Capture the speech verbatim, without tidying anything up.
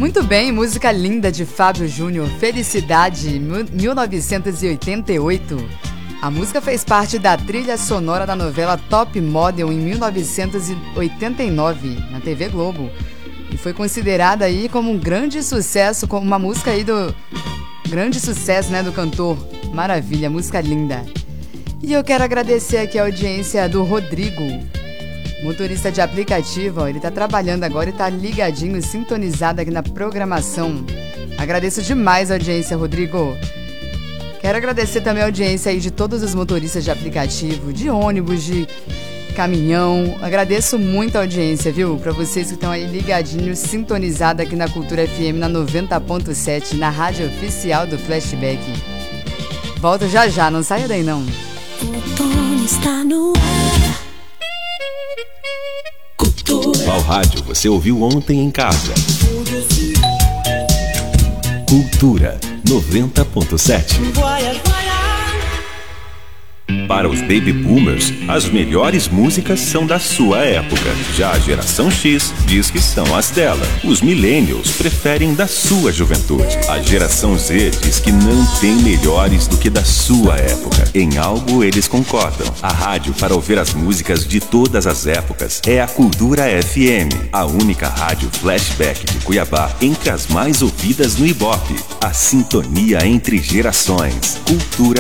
Muito bem, música linda de Fábio Júnior, Felicidade, mil novecentos e oitenta e oito. A música fez parte da trilha sonora da novela Top Model em mil novecentos e oitenta e nove, na T V Globo. E foi considerada aí como um grande sucesso, como uma música aí do... grande sucesso, né, do cantor. Maravilha, música linda. E eu quero agradecer aqui a audiência do Rodrigo, motorista de aplicativo. Ó, ele tá trabalhando agora e tá ligadinho, sintonizado aqui na programação. Agradeço demais a audiência, Rodrigo. Quero agradecer também a audiência aí de todos os motoristas de aplicativo, de ônibus, de caminhão. Agradeço muito a audiência, viu? Para vocês que estão aí ligadinhos, sintonizados aqui na Cultura F M, na noventa ponto sete, na rádio oficial do Flashback. Volto já já, não saia daí não. O outono está no ar. Cultura. Qual rádio você ouviu ontem em casa? Cultura noventa ponto sete. Para os baby boomers, as melhores músicas são da sua época. Já a geração X diz que são as dela. Os millennials preferem da sua juventude. A geração Z diz que não tem melhores do que da sua época. Em algo eles concordam. A rádio para ouvir as músicas de todas as épocas é a Cultura F M, a única rádio flashback de Cuiabá entre as mais ouvidas no Ibope. A sintonia entre gerações. Cultura